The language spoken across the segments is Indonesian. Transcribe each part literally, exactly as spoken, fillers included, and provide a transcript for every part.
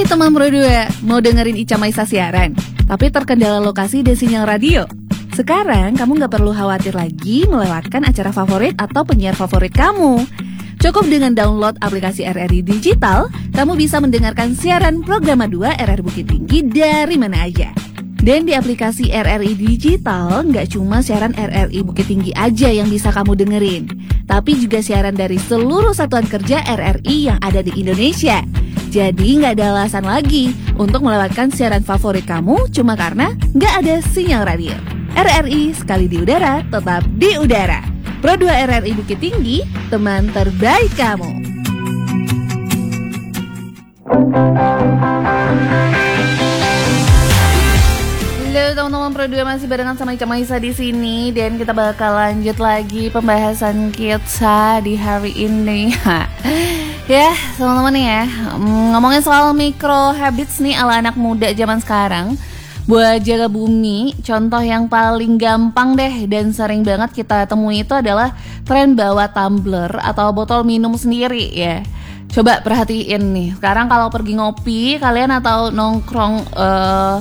teman Pro dua, mau dengerin Ica Maisa siaran, tapi terkendala lokasi dan sinyal radio? Sekarang kamu gak perlu khawatir lagi melewatkan acara favorit atau penyiar favorit kamu. Cukup dengan download aplikasi R R I Digital, kamu bisa mendengarkan siaran Programa dua R R Bukit Tinggi dari mana aja. Dan di aplikasi R R I Digital, nggak cuma siaran R R I Bukit Tinggi aja yang bisa kamu dengerin, tapi juga siaran dari seluruh satuan kerja R R I yang ada di Indonesia. Jadi nggak ada alasan lagi untuk melewatkan siaran favorit kamu cuma karena nggak ada sinyal radio. R R I sekali di udara, tetap di udara. Pro dua R R I Bukit Tinggi, teman terbaik kamu. Halo teman-teman Pro dua, masih barengan sama Ica Maisa di sini dan kita bakal lanjut lagi pembahasan kita di hari ini. Ya, teman-teman ya, ngomongin soal micro habits nih ala anak muda zaman sekarang. Buat jaga bumi, contoh yang paling gampang deh dan sering banget kita temui itu adalah tren bawa tumbler atau botol minum sendiri ya. Coba perhatiin nih, sekarang kalau pergi ngopi kalian atau nongkrong uh,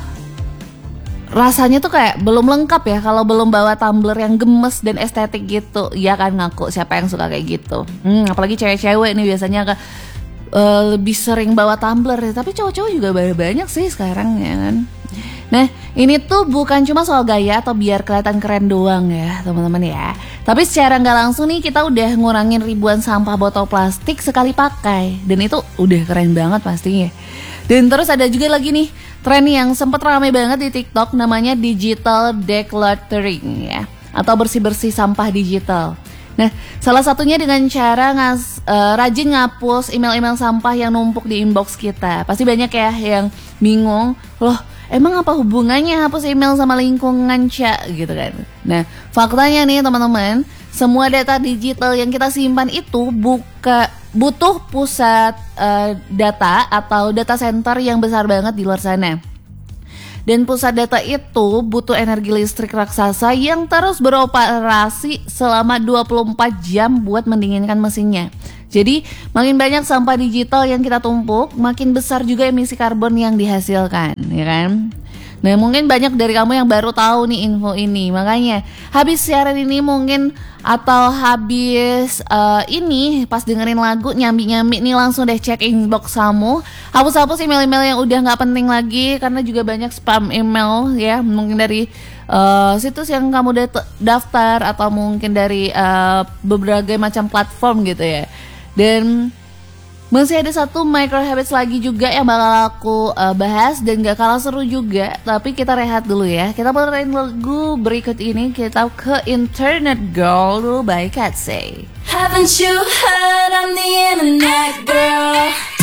rasanya tuh kayak belum lengkap ya kalau belum bawa tumbler yang gemes dan estetik gitu. Iya kan, ngaku siapa yang suka kayak gitu. hmm, Apalagi cewek-cewek nih biasanya ke, uh, lebih sering bawa tumbler. Tapi cowok-cowok juga banyak sih sekarang ya kan. Nah ini tuh bukan cuma soal gaya atau biar kelihatan keren doang ya teman-teman ya, tapi secara gak langsung nih kita udah ngurangin ribuan sampah botol plastik sekali pakai. Dan itu udah keren banget pastinya. Dan terus ada juga lagi nih tren yang sempat ramai banget di TikTok, namanya digital decluttering ya, atau bersih-bersih sampah digital. Nah, salah satunya dengan cara ngas, uh, rajin ngapus email-email sampah yang numpuk di inbox kita. Pasti banyak ya yang bingung, loh emang apa hubungannya hapus email sama lingkungan, Cak? Gitu kan. Nah, faktanya nih teman-teman, semua data digital yang kita simpan itu buka butuh pusat uh, data atau data center yang besar banget di luar sana. Dan pusat data itu butuh energi listrik raksasa yang terus beroperasi selama dua puluh empat jam buat mendinginkan mesinnya. Jadi makin banyak sampah digital yang kita tumpuk, makin besar juga emisi karbon yang dihasilkan, ya kan? Nah mungkin banyak dari kamu yang baru tahu nih info ini. Makanya habis siaran ini mungkin atau habis uh, ini pas dengerin lagu nyambi-nyambi nih langsung deh cek inbox kamu, hapus-hapus email-email yang udah gak penting lagi, karena juga banyak spam email ya, mungkin dari uh, situs yang kamu dat- daftar atau mungkin dari uh, berbagai macam platform gitu ya. Dan masih ada satu micro habits lagi juga yang bakal aku uh, bahas dan gak kalah seru juga. Tapi kita rehat dulu ya. Kita puterin lagu berikut ini. Kita ke Internet Girl dulu by Katsey. Haven't you heard I'm the internet girl?